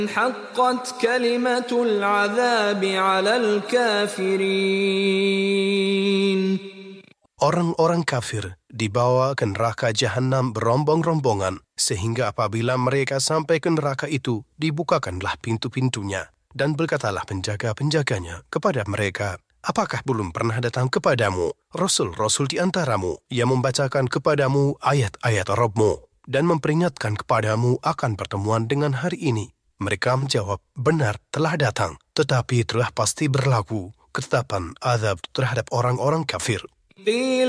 حقت كلمة العذاب على الكافرين. Orang-orang kafir dibawa ke neraka Jahannam berombong-rombongan, sehingga apabila mereka sampai ke neraka itu, dibukakanlah pintu-pintunya. Dan berkatalah penjaga-penjaganya kepada mereka, apakah belum pernah datang kepadamu rasul-rasul di antaramu yang membacakan kepadamu ayat-ayat Rabbmu dan memperingatkan kepadamu akan pertemuan dengan hari ini? Mereka menjawab, benar telah datang, tetapi telah pasti berlaku ketetapan azab terhadap orang-orang kafir.